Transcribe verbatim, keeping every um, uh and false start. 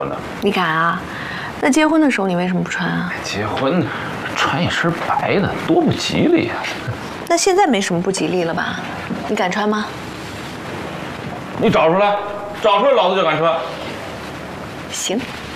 呢。 你敢啊？那结婚的时候你为什么不穿啊？ 结婚穿一身白的多不吉利呀。 那现在没什么不吉利了吧？你敢穿吗？ 你找出来，找出来，老子就敢穿。 行。